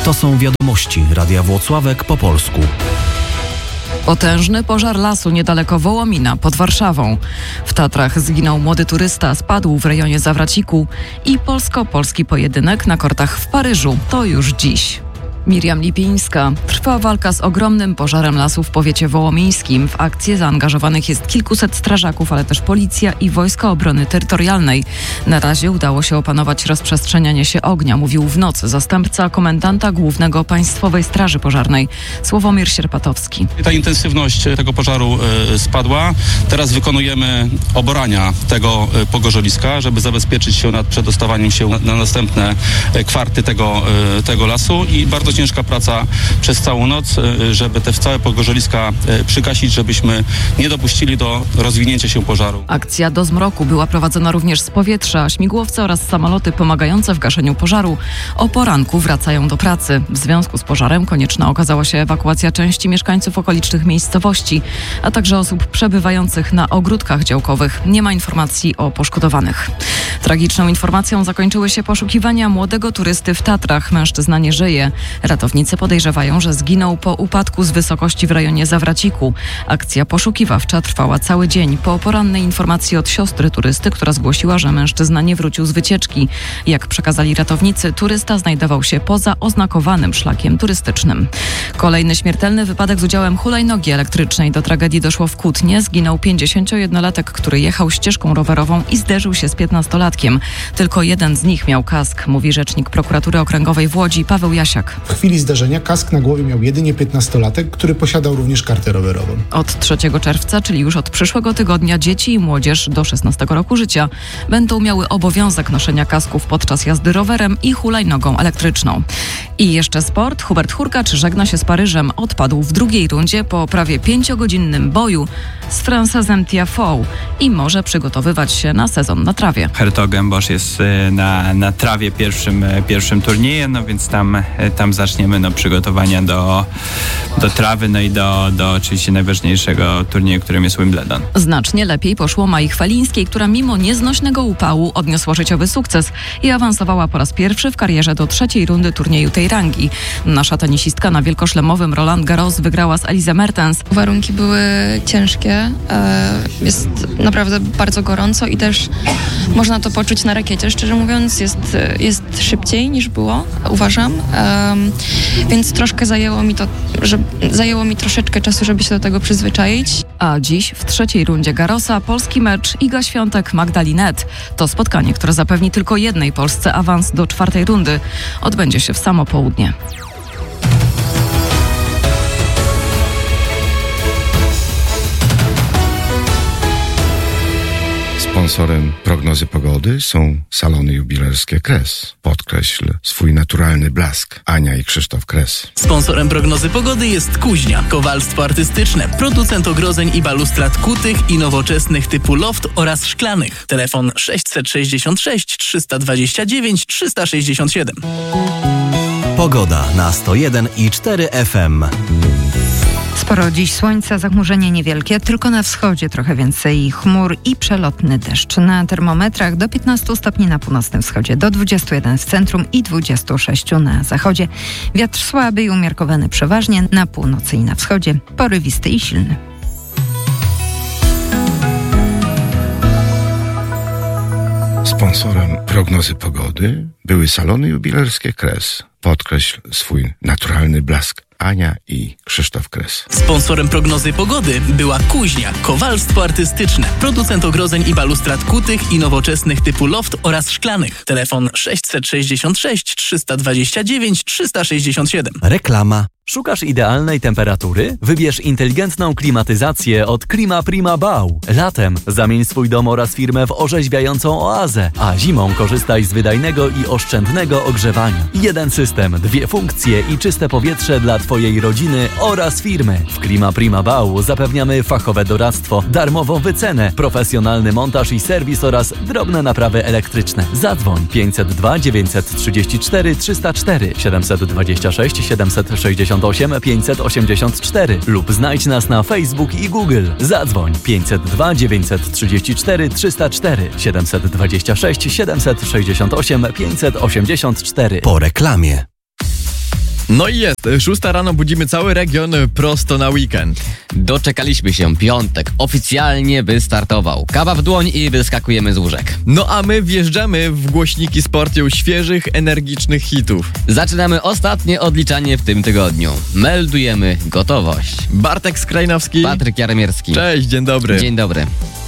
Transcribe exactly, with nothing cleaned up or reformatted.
To są wiadomości Radia Włocławek po polsku. Potężny pożar lasu niedaleko Wołomina pod Warszawą. W Tatrach zginął młody turysta, spadł w rejonie Zawraciku i polsko-polski pojedynek na kortach w Paryżu. To już dziś. Miriam Lipińska. Trwa walka z ogromnym pożarem lasu w powiecie wołomińskim. W akcję zaangażowanych jest kilkuset strażaków, ale też policja i Wojska Obrony Terytorialnej. Na razie udało się opanować rozprzestrzenianie się ognia, mówił w nocy zastępca komendanta głównego Państwowej Straży Pożarnej Sławomir Sierpatowski. Ta intensywność tego pożaru y, spadła. Teraz wykonujemy oborania tego y, pogorzeliska, żeby zabezpieczyć się nad przedostawaniem się na, na następne y, kwarty tego, y, tego lasu i bardzo ciężka praca przez całą noc, żeby te całe pogorzeliska przygasić, żebyśmy nie dopuścili do rozwinięcia się pożaru. Akcja do zmroku była prowadzona również z powietrza. Śmigłowce oraz samoloty pomagające w gaszeniu pożaru o poranku wracają do pracy. W związku z pożarem konieczna okazała się ewakuacja części mieszkańców okolicznych miejscowości, a także osób przebywających na ogródkach działkowych. Nie ma informacji o poszkodowanych. Tragiczną informacją zakończyły się poszukiwania młodego turysty w Tatrach. Mężczyzna nie żyje. Ratownicy podejrzewają, że zginął po upadku z wysokości w rejonie Zawraciku. Akcja poszukiwawcza trwała cały dzień. Po porannej informacji od siostry turysty, która zgłosiła, że mężczyzna nie wrócił z wycieczki. Jak przekazali ratownicy, turysta znajdował się poza oznakowanym szlakiem turystycznym. Kolejny śmiertelny wypadek z udziałem hulajnogi elektrycznej. Do tragedii doszło w Kutnie. Zginął pięćdziesięciojednolatek, który jechał ścieżką rowerową i zderzył się z piętnastolatkiem. Tylko jeden z nich miał kask, mówi rzecznik prokuratury okręgowej w Łodzi Paweł Jasiak. W chwili zdarzenia kask na głowie miał jedynie piętnastolatek, który posiadał również kartę rowerową. Od trzeciego czerwca, czyli już od przyszłego tygodnia, dzieci i młodzież do szesnastego roku życia będą miały obowiązek noszenia kasków podczas jazdy rowerem i hulajnogą elektryczną. I jeszcze sport. Hubert Hurkacz żegna się z Paryżem. Odpadł w drugiej rundzie po prawie pięciogodzinnym boju z Francezem Tiafoe i może przygotowywać się na sezon na trawie. Hertogenbosch jest na, na trawie pierwszym, pierwszym turniejem, no więc tam, tam zaczniemy no, przygotowania do, do trawy, no i do, do oczywiście najważniejszego turnieju, którym jest Wimbledon. Znacznie lepiej poszło Mai Chwalińskiej, która mimo nieznośnego upału odniosła życiowy sukces i awansowała po raz pierwszy w karierze do trzeciej rundy turnieju tej rangi. Nasza tenisistka na wielkoszlemowym Roland Garros wygrała z Elise Mertens. Warunki były ciężkie, jest naprawdę bardzo gorąco i też można to poczuć na rakiecie. Szczerze mówiąc, jest, jest szybciej niż było, uważam. Um, więc troszkę zajęło mi to, że zajęło mi troszeczkę czasu, żeby się do tego przyzwyczaić. A dziś w trzeciej rundzie Garrosa polski mecz Iga Świątek Magdalinet. To spotkanie, które zapewni tylko jednej Polsce awans do czwartej rundy. Odbędzie się w samo południe. Sponsorem prognozy pogody są salony jubilerskie Kres. Podkreśl swój naturalny blask. Ania i Krzysztof Kres. Sponsorem prognozy pogody jest Kuźnia. Kowalstwo artystyczne. Producent ogrodzeń i balustrad kutych i nowoczesnych typu loft oraz szklanych. Telefon sześćset sześćdziesiąt sześć trzysta dwadzieścia dziewięć trzysta sześćdziesiąt siedem. Pogoda na sto jeden i cztery F M. Sporo dziś słońca, zachmurzenie niewielkie, tylko na wschodzie trochę więcej chmur i przelotny deszcz. Na termometrach do piętnastu stopni na północnym wschodzie, do dwudziestu jeden w centrum i dwudziestu sześciu na zachodzie. Wiatr słaby i umiarkowany przeważnie na północy i na wschodzie, porywisty i silny. Sponsorem prognozy pogody były salony jubilerskie Kres. Podkreśl swój naturalny blask. Ania i Krzysztof Kres. Sponsorem prognozy pogody była Kuźnia. Kowalstwo artystyczne. Producent ogrodzeń i balustrad kutych i nowoczesnych typu loft oraz szklanych. Telefon sześćset sześćdziesiąt sześć trzysta dwadzieścia dziewięć trzysta sześćdziesiąt siedem. Reklama. Szukasz idealnej temperatury? Wybierz inteligentną klimatyzację od Klima Prima Bau. Latem zamień swój dom oraz firmę w orzeźwiającą oazę, a zimą korzystaj z wydajnego i oszczędnego ogrzewania. Jeden system, dwie funkcje i czyste powietrze dla Twojej rodziny oraz firmy. W Klima Prima Bau zapewniamy fachowe doradztwo, darmową wycenę, profesjonalny montaż i serwis oraz drobne naprawy elektryczne. Zadzwoń pięćset dwa dziewięćset trzydzieści cztery trzysta cztery siedemset dwadzieścia sześć siedemset sześćdziesiąt osiem pięćset osiemdziesiąt cztery lub znajdź nas na Facebook i Google. Zadzwoń pięćset dwa dziewięćset trzydzieści cztery trzysta cztery siedemset dwadzieścia sześć siedemset sześćdziesiąt osiem pięćset osiemdziesiąt cztery. Po reklamie. No i jest, szósta rano budzimy cały region prosto na weekend. Doczekaliśmy się, piątek oficjalnie wystartował. Kawa w dłoń i wyskakujemy z łóżek. No a my wjeżdżamy w głośniki sportu świeżych, energicznych hitów. Zaczynamy ostatnie odliczanie w tym tygodniu. Meldujemy gotowość. Bartek Skrajnowski. Patryk Jaremierski. Cześć, dzień dobry. Dzień dobry.